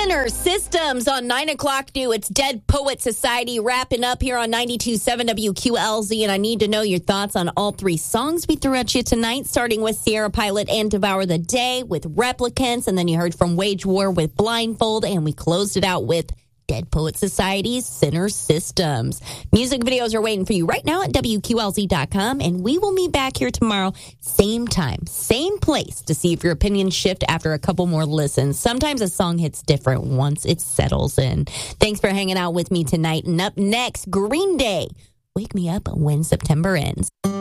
Sinner Systems on 9 o'clock new. It's Dead Poet Society wrapping up here on 92.7 WQLZ. And I need to know your thoughts on all three songs we threw at you tonight, starting with Sierra Pilot and Devour the Day with Replicants. And then you heard from Wage War with Blindfold. And we closed it out with Dead Poet Society's Sinner Systems. Music videos are waiting for you right now at WQLZ.com, and we will meet back here tomorrow, same time, same place, to see if your opinions shift after a couple more listens. Sometimes a song hits different once it settles in. Thanks for hanging out with me tonight. And up next, Green Day, Wake Me Up When September Ends.